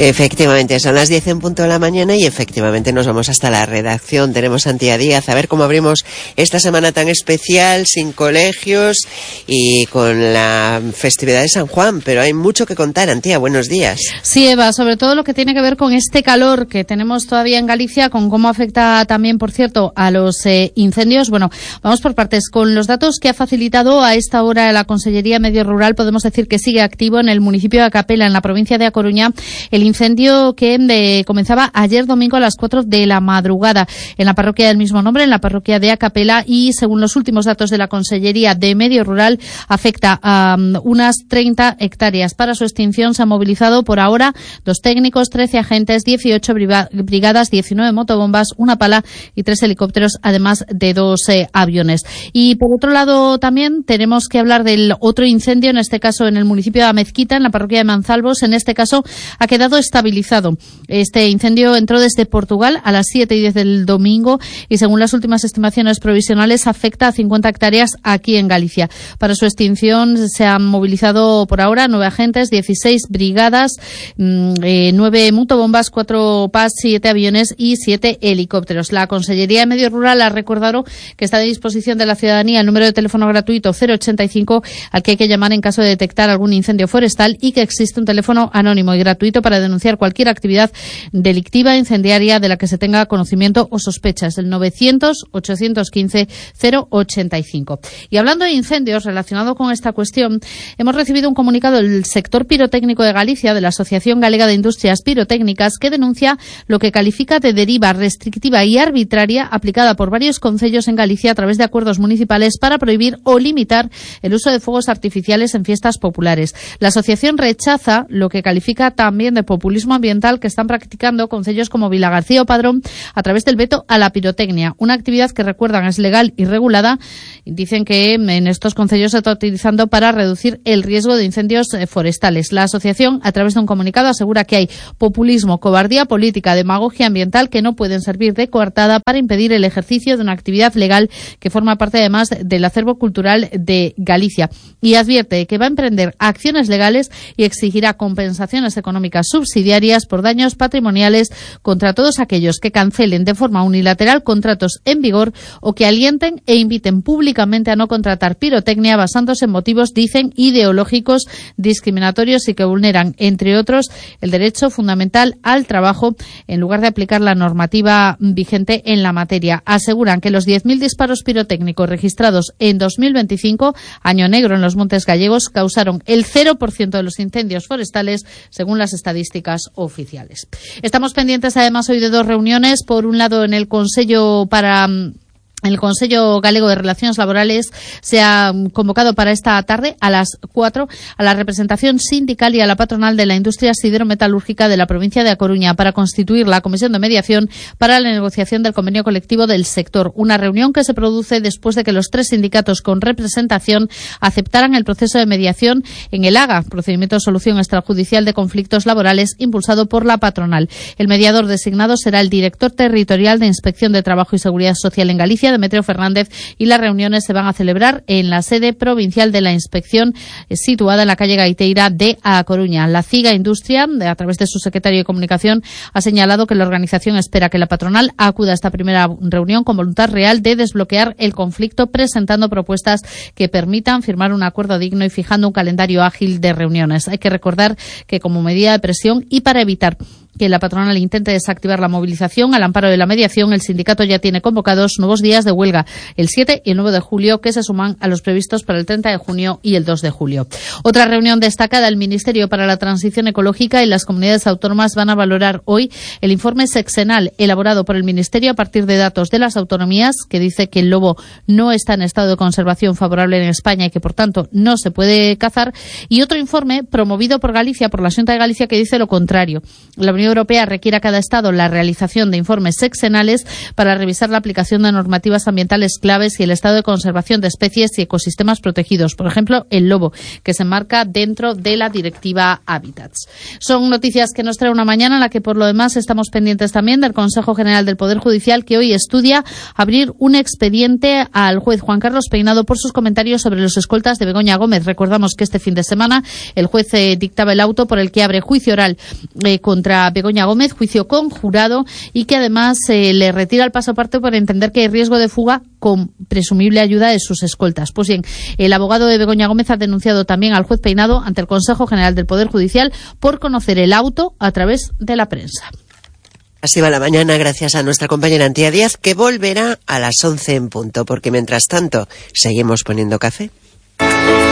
Efectivamente, son las 10 en punto de la mañana y efectivamente nos vamos hasta la redacción. Tenemos a Antía Díaz, a ver cómo abrimos esta semana tan especial, sin colegios y con la festividad de San Juan, pero hay mucho que contar. Antía, buenos días. Sí, Eva, sobre todo lo que tiene que ver con este calor que tenemos todavía en Galicia, con cómo afecta también, por cierto, a los incendios. Bueno, vamos por partes. Con los datos que ha facilitado a esta hora la Consellería de Medio Rural, podemos decir que sigue activo en el municipio de Acapela, en la provincia de A Coruña, el incendio que comenzaba ayer domingo a las 4 de la madrugada en la parroquia del mismo nombre, en la parroquia de Acapela, y según los últimos datos de la Consellería de Medio Rural afecta a unas 30 hectáreas. Para su extinción se han movilizado por ahora 2 técnicos, 13 agentes, 18 brigadas, 19 motobombas, una pala y 3 helicópteros, además de 2 aviones. Y por otro lado también tenemos que hablar del otro incendio, en este caso en el municipio de Amezquita, en la parroquia de Manzalbos. En este caso ha quedado estabilizado. Este incendio entró desde Portugal a las 7:10 del domingo y según las últimas estimaciones provisionales afecta a 50 hectáreas aquí en Galicia. Para su extinción se han movilizado por ahora 9 agentes, 16 brigadas, 9 motobombas, 4 PAS, 7 aviones y 7 helicópteros. La Consellería de Medio Rural ha recordado que está a disposición de la ciudadanía el número de teléfono gratuito 085 al que hay que llamar en caso de detectar algún incendio forestal, y que existe un teléfono anónimo y gratuito para denunciar cualquier actividad delictiva incendiaria de la que se tenga conocimiento o sospecha. Es el 900-815-085. Y hablando de incendios, relacionado con esta cuestión, hemos recibido un comunicado del sector pirotécnico de Galicia, de la Asociación Galega de Industrias Pirotécnicas, que denuncia lo que califica de deriva restrictiva y arbitraria aplicada por varios concellos en Galicia a través de acuerdos municipales para prohibir o limitar el uso de fuegos artificiales en fiestas populares. La asociación rechaza lo que califica también de populismo ambiental que están practicando concellos como Vilagarcía o Padrón a través del veto a la pirotecnia, una actividad que, recuerdan, es legal y regulada. Dicen que en estos concellos se está utilizando para reducir el riesgo de incendios forestales. La asociación, a través de un comunicado, asegura que hay populismo, cobardía política, demagogia ambiental que no pueden servir de coartada para impedir el ejercicio de una actividad legal que forma parte además del acervo cultural de Galicia, y advierte que va a emprender acciones legales y exigirá compensaciones económicas subsidiarias por daños patrimoniales contra todos aquellos que cancelen de forma unilateral contratos en vigor o que alienten e inviten públicamente a no contratar pirotecnia basándose en motivos, dicen, ideológicos, discriminatorios y que vulneran, entre otros, el derecho fundamental al trabajo en lugar de aplicar la normativa vigente en la materia. Aseguran que los 10.000 disparos pirotécnicos registrados en 2025, año negro en los Montes Gallegos, causaron el 0% de los incendios forestales, según las estadísticas oficiales. Estamos pendientes además hoy de 2 reuniones. Por un lado, en el Consello Galego de Relaciones Laborales se ha convocado para esta tarde a las 4 a la representación sindical y a la patronal de la industria siderometalúrgica de la provincia de A Coruña para constituir la comisión de mediación para la negociación del convenio colectivo del sector. Una reunión que se produce después de que los 3 sindicatos con representación aceptaran el proceso de mediación en el AGA, procedimiento de solución extrajudicial de conflictos laborales, impulsado por la patronal. El mediador designado será el director territorial de Inspección de Trabajo y Seguridad Social en Galicia, Demetrio Fernández, y las reuniones se van a celebrar en la sede provincial de la inspección situada en la calle Gaiteira de A Coruña. La CIGA Industria, a través de su secretario de Comunicación, ha señalado que la organización espera que la patronal acuda a esta primera reunión con voluntad real de desbloquear el conflicto, presentando propuestas que permitan firmar un acuerdo digno y fijando un calendario ágil de reuniones. Hay que recordar que, como medida de presión y para evitar que la patronal intente desactivar la movilización al amparo de la mediación, el sindicato ya tiene convocados nuevos días de huelga, el 7 y el 9 de julio, que se suman a los previstos para el 30 de junio y el 2 de julio. Otra reunión destacada: el Ministerio para la Transición Ecológica y las comunidades autónomas van a valorar hoy el informe sexenal elaborado por el Ministerio a partir de datos de las autonomías, que dice que el lobo no está en estado de conservación favorable en España y que, por tanto, no se puede cazar, y otro informe promovido por Galicia, por la Xunta de Galicia, que dice lo contrario. La Unión Unión Europea requiere a cada Estado la realización de informes sexenales para revisar la aplicación de normativas ambientales claves y el estado de conservación de especies y ecosistemas protegidos. Por ejemplo, el lobo, que se enmarca dentro de la Directiva Hábitats. Son noticias que nos trae una mañana en la que, por lo demás, estamos pendientes también del Consejo General del Poder Judicial, que hoy estudia abrir un expediente al juez Juan Carlos Peinado por sus comentarios sobre los escoltas de Begoña Gómez. Recordamos que este fin de semana el juez dictaba el auto por el que abre juicio oral contra Begoña Gómez, juicio conjurado, y que además le retira el pasaporte por entender que hay riesgo de fuga con presumible ayuda de sus escoltas. Pues bien, el abogado de Begoña Gómez ha denunciado también al juez Peinado ante el Consejo General del Poder Judicial por conocer el auto a través de la prensa. Así va la mañana, gracias a nuestra compañera Antía Díaz, que volverá a las 11 en punto, porque mientras tanto seguimos poniendo café.